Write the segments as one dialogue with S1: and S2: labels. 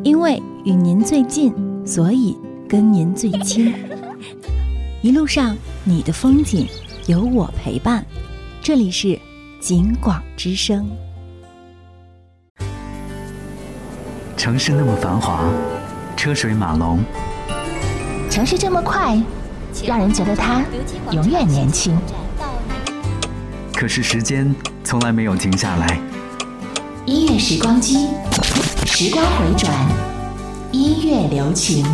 S1: 因为与您最近，所以跟您最亲。一路上你的风景有我陪伴，这里是景广之声。
S2: 城市那么繁华，车水马龙，
S3: 城市这么快，让人觉得它永远年轻。
S2: 可是时间从来没有停下来。
S3: 音乐时光机，时光回转，音乐留情。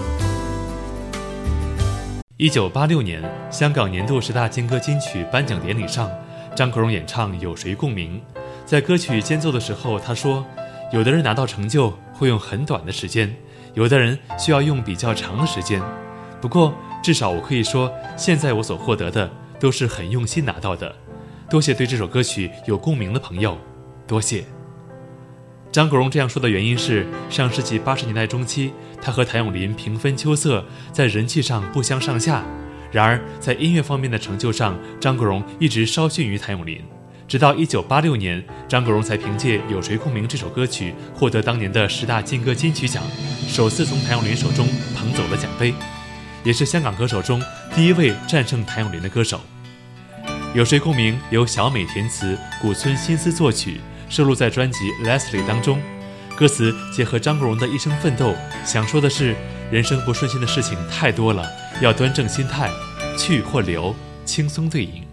S4: 1986年，香港年度10大金歌金曲颁奖典礼上，张国荣演唱《有谁共鸣》。在歌曲间奏的时候，他说：“有的人拿到成就会用很短的时间，有的人需要用比较长的时间。不过，至少我可以说，现在我所获得的都是很用心拿到的。多谢对这首歌曲有共鸣的朋友，多谢。”张国荣这样说的原因是，上世纪80年代中期，他和谭咏麟平分秋色，在人气上不相上下。然而，在音乐方面的成就上，张国荣一直稍逊于谭咏麟。直到1986年，张国荣才凭借《有谁共鸣》这首歌曲获得当年的10大金歌金曲奖，首次从谭咏麟手中捧走了奖杯，也是香港歌手中第一位战胜谭咏麟的歌手。《有谁共鸣》由小美填词，古村新司作曲，收录在专辑《Leslie》当中。歌词结合张国荣的一生奋斗，想说的是，人生不顺心的事情太多了，要端正心态，去或留，轻松对饮。